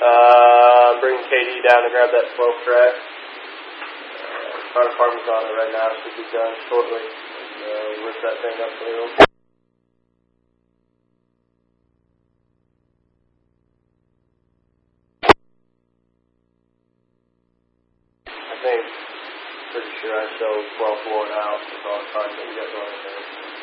Bringing KD down to grab that 12 track. Fire department's on it right now. Should be done shortly. Rip that thing up for you. I think, pretty sure I showed 12 floor now with all the parts that we got going in there.